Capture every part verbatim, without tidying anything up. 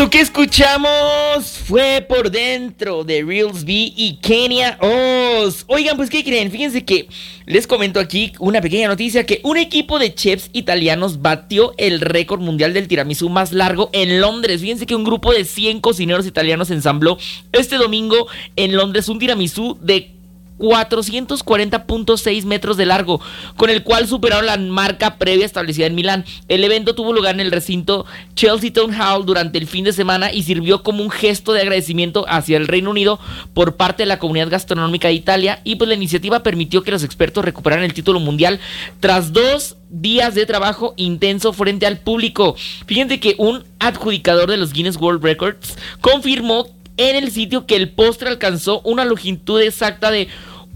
Lo que escuchamos fue Por Dentro de Reels B y Kenia Oz. Oigan, pues ¿qué creen? Fíjense que les comento aquí una pequeña noticia, que un equipo de chefs italianos batió el récord mundial del tiramisú más largo en Londres. Fíjense que un grupo de cien cocineros italianos ensambló este domingo en Londres un tiramisú de cuatrocientos cuarenta punto seis metros de largo, con el cual superaron la marca previa establecida en Milán. El evento tuvo lugar en el recinto Chelsea Town Hall durante el fin de semana y sirvió como un gesto de agradecimiento hacia el Reino Unido por parte de la comunidad gastronómica de Italia, y pues la iniciativa permitió que los expertos recuperaran el título mundial tras dos días de trabajo intenso frente al público. Fíjense que un adjudicador de los Guinness World Records confirmó en el sitio que el postre alcanzó una longitud exacta de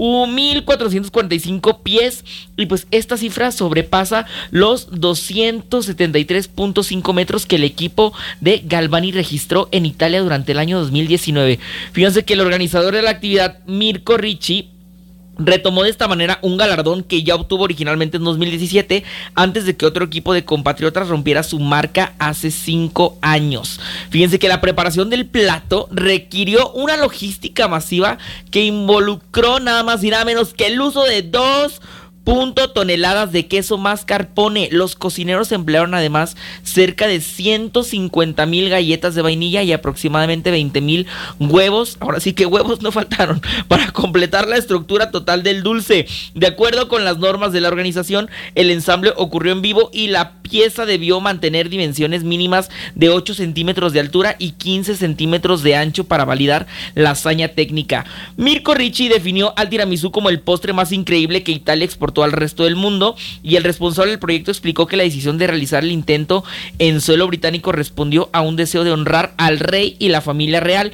mil cuatrocientos cuarenta y cinco pies, y pues esta cifra sobrepasa los doscientos setenta y tres punto cinco metros que el equipo de Galvani registró en Italia durante el año dos mil diecinueve. Fíjense que el organizador de la actividad, Mirko Ricci, retomó de esta manera un galardón que ya obtuvo originalmente en dos mil diecisiete, antes de que otro equipo de compatriotas rompiera su marca hace cinco años. Fíjense que la preparación del plato requirió una logística masiva que involucró nada más y nada menos que el uso de dos punto toneladas de queso mascarpone. Los cocineros emplearon además cerca de ciento cincuenta mil galletas de vainilla y aproximadamente veinte mil huevos. Ahora sí que huevos no faltaron para completar la estructura total del dulce. De acuerdo con las normas de la organización, el ensamble ocurrió en vivo y la pieza debió mantener dimensiones mínimas de ocho centímetros de altura y quince centímetros de ancho para validar la hazaña técnica. Mirko Ricci definió al tiramisú como el postre más increíble que Italia exportó al resto del mundo, y el responsable del proyecto explicó que la decisión de realizar el intento en suelo británico respondió a un deseo de honrar al rey y la familia real,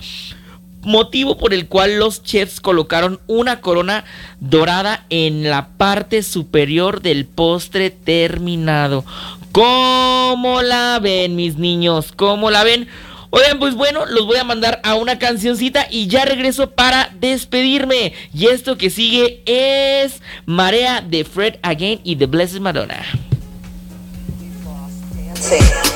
motivo por el cual los chefs colocaron una corona dorada en la parte superior del postre terminado. ¿Cómo la ven, mis niños? ¿Cómo la ven? Oigan, pues bueno, los voy a mandar a una cancioncita y ya regreso para despedirme. Y esto que sigue es Marea de Fred Again y The Blessed Madonna. Sí.